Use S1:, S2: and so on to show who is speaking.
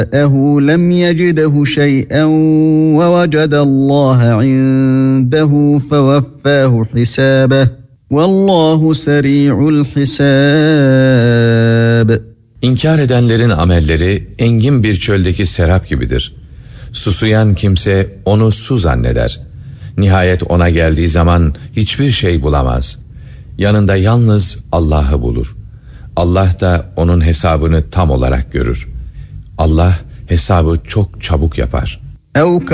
S1: لم يجده شيئا ووجد الله عنده فوفاه حسابه والله سريع الحساب.
S2: İnkar edenlerin amelleri engin bir çöldeki serap gibidir. Susayan kimse onu su zanneder. Nihayet ona geldiği zaman hiçbir şey bulamaz. Yanında yalnız Allah'ı bulur. Allah da onun hesabını tam olarak görür. Allah hesabı çok çabuk yapar.